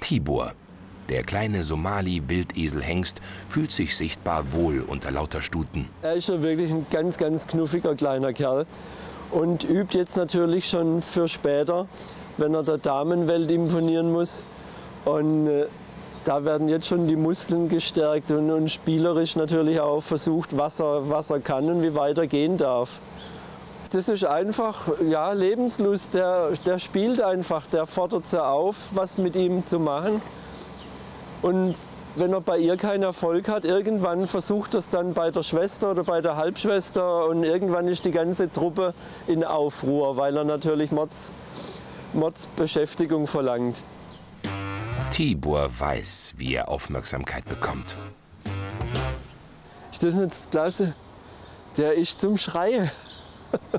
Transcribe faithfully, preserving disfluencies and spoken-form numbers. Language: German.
Tibor, der kleine Somali-Wildesel-Hengst, fühlt sich sichtbar wohl unter lauter Stuten. Er ist ja wirklich ein ganz, ganz knuffiger kleiner Kerl und übt jetzt natürlich schon für später, wenn er der Damenwelt imponieren muss. Und äh, da werden jetzt schon die Muskeln gestärkt und, und spielerisch natürlich auch versucht, was er, was er kann und wie weit er gehen darf. Das ist einfach ja, Lebenslust, der, der spielt einfach, der fordert sie auf, was mit ihm zu machen. Und wenn er bei ihr keinen Erfolg hat, irgendwann versucht er es dann bei der Schwester oder bei der Halbschwester und irgendwann ist die ganze Truppe in Aufruhr, weil er natürlich Mords, Mords Beschäftigung verlangt. Tibor weiß, wie er Aufmerksamkeit bekommt. Das ist jetzt klasse. Der ist zum Schreien.